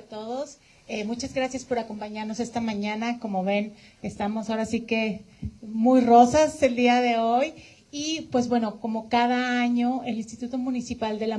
todos. Muchas gracias por acompañarnos esta mañana. Como ven, estamos ahora sí que muy rosas el día de hoy. Y pues bueno, como cada año, el Instituto Municipal de la